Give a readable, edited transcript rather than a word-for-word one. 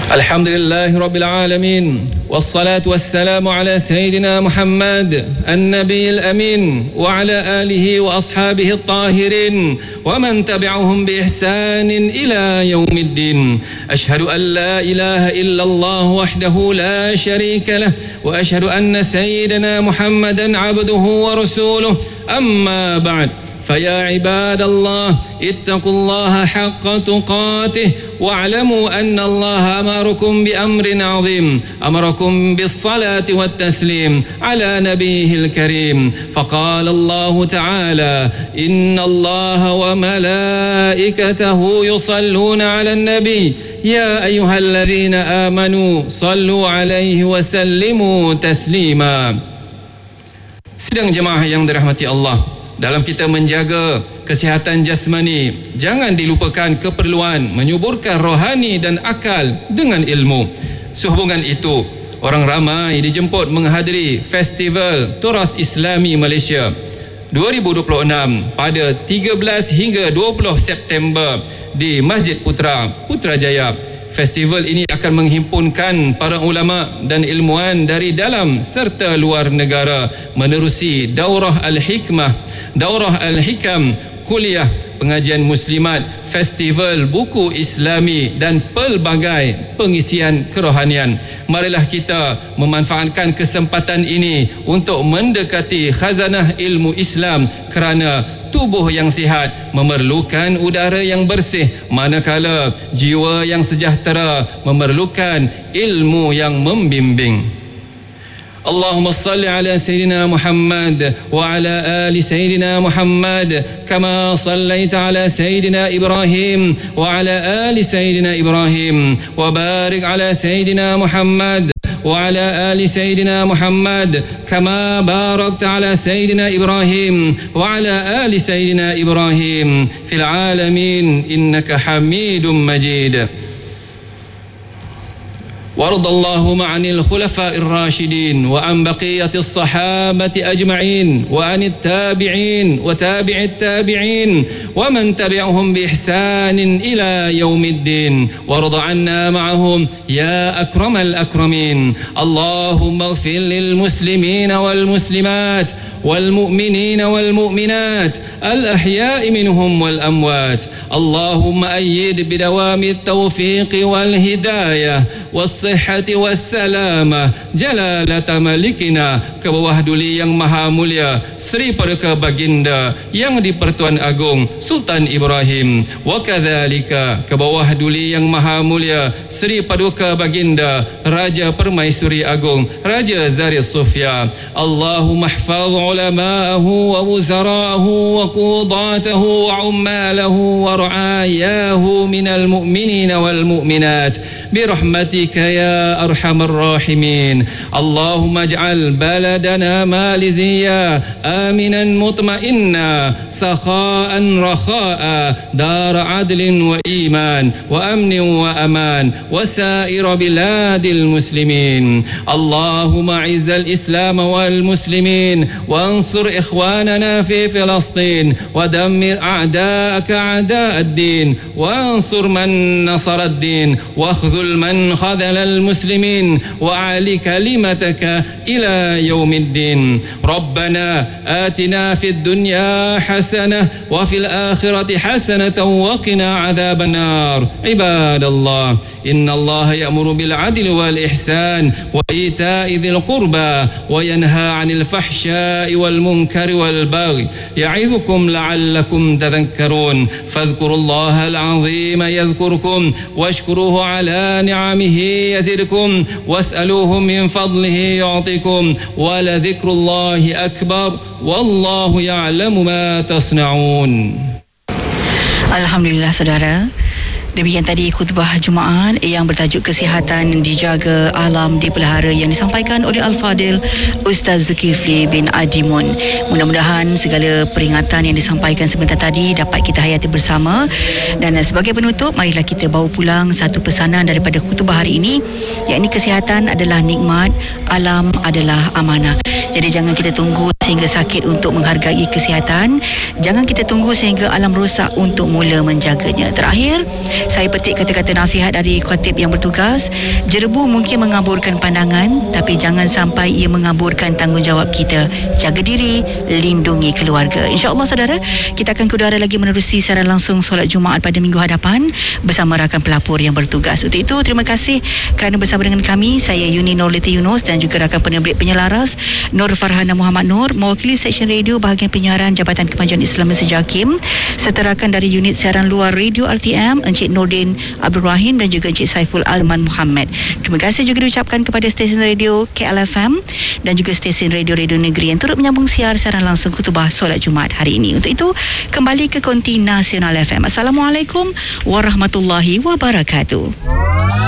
Alhamdulillahi Rabbil Alamin. Wassalatu wassalamu ala Sayyidina Muhammad An-Nabiyil Amin wa ala alihi wa ashabihi at-tahirin wa man tabi'ahum bi ihsanin ila yaumiddin. Ashhadu an la ilaha illallah wahdahu la sharika lah wa ashhadu anna Sayyidina Muhammadan abduhu wa rasuluh. Amma ba'd. فيا عباد الله اتقوا الله حق تقاته واعلموا أن الله أمركم بأمر عظيم أمركم بالصلاة والتسليم على نبيه الكريم فقال الله تعالى إن الله وملائكته يصلون على النبي يا أيها الذين آمنوا صلوا عليه وسلموا تسليما. Sidang jemaah yang dirahmati Allah, dalam kita menjaga kesihatan jasmani, jangan dilupakan keperluan menyuburkan rohani dan akal dengan ilmu. Sehubungan itu, orang ramai dijemput menghadiri Festival Turas Islami Malaysia 2026 pada 13 hingga 20 September di Masjid Putrajaya. Festival ini akan menghimpunkan para ulama dan ilmuwan dari dalam serta luar negara menerusi Daurah Al-Hikmah, Daurah Al-Hikam, kuliah pengajian muslimat, festival buku Islami dan pelbagai pengisian kerohanian. Marilah kita memanfaatkan kesempatan ini untuk mendekati khazanah ilmu Islam, kerana tubuh yang sihat memerlukan udara yang bersih, manakala jiwa yang sejahtera memerlukan ilmu yang membimbing. اللهم صل على سيدنا محمد وعلى آل سيدنا محمد كما صليت على سيدنا إبراهيم وعلى آل سيدنا إبراهيم وبارك على سيدنا محمد وعلى آل سيدنا محمد كما باركت على سيدنا إبراهيم وعلى آل سيدنا إبراهيم في العالمين إنك حميد مجيد. وارض اللهم عن الخلفاء الراشدين وعن بقية الصحابة أجمعين وعن التابعين وتابع التابعين ومن تبعهم بإحسان إلى يوم الدين وارض عنا معهم يا أكرم الأكرمين. اللهم اغفر للمسلمين والمسلمات والمؤمنين والمؤمنات الأحياء منهم والأموات. اللهم أيد بدوام التوفيق والهداية والصحة والسلامة جلالة ملكنا ke bawah duli yang maha mulia Sri Paduka Baginda yang di-Pertuan Agong Sultan Ibrahim, wa kadzalika ke bawah duli yang maha mulia Sri Paduka Baginda Raja Permaisuri Agong Raja Zari Sofia. Allahumma ihfaz ulama'ahu wa wuzara'ahu wa qudatahu wa ummalahu wa ra'ayahu minal mu'minina wal mu'minat birahmatika ya arhamar rahimin. Allahumma ij'al baladana malizia aminan mutma'inna sakha'an rakha'a dar adlin wa iman wa amnin wa aman wa sa'ir biladil muslimin. Allahumma izzal islam wal muslimin وانصر إخواننا في فلسطين ودمر أعداءك أعداء الدين وانصر من نصر الدين واخذل من خذل المسلمين وأعل كلمتك إلى يوم الدين. ربنا آتنا في الدنيا حسنة وفي الآخرة حسنة وقنا عذاب النار. عباد الله إن الله يأمر بالعدل والإحسان وإيتاء ذي القربى وينهى عن الفحشاء والمنكر والبغي يعظكم لعلكم تذكرون. فاذكروا الله العظيم يذكركم واشكروه على نعمه يزدكم واسألوه من فضله يعطيكم ولذكر الله أكبر والله يعلم ما تصنعون. Alhamdulillah saudara, demikian tadi khutbah Jumaat yang bertajuk kesihatan dijaga, alam dipelihara yang disampaikan oleh Al-Fadil Ustaz Zulkifli bin Adimun. Mudah-mudahan segala peringatan yang disampaikan sebentar tadi dapat kita hayati bersama. Dan sebagai penutup, marilah kita bawa pulang satu pesanan daripada khutbah hari ini, yakni kesihatan adalah nikmat, alam adalah amanah. Jadi jangan kita tunggu sehingga sakit untuk menghargai kesihatan. Jangan kita tunggu sehingga alam rosak untuk mula menjaganya. Terakhir, saya petik kata-kata nasihat dari khatib yang bertugas. Jerebu mungkin mengaburkan pandangan, tapi jangan sampai ia mengaburkan tanggungjawab kita. Jaga diri, lindungi keluarga. InsyaAllah saudara, kita akan ke udara lagi menerusi siaran langsung solat Jumaat pada minggu hadapan bersama rakan pelapor yang bertugas. Untuk itu, terima kasih kerana bersama dengan kami. Saya Yuni Nurliti Yunus dan juga rakan penerbit penyelaras Nur Farhana Muhammad Nur, mewakili Seksyen Radio Bahagian Penyiaran Jabatan Kemajuan Islam Malaysia JAKIM, serta rakan dari unit siaran luar Radio RTM Encik Nordin Abdul Rahim dan juga Encik Saiful Azman Muhammad. Terima kasih juga diucapkan kepada stesen radio KLFM dan juga stesen radio-radio negeri yang turut menyambung siaran langsung khutbah solat Jumaat hari ini. Untuk itu, kembali ke Konti Nasional FM. Assalamualaikum warahmatullahi wabarakatuh.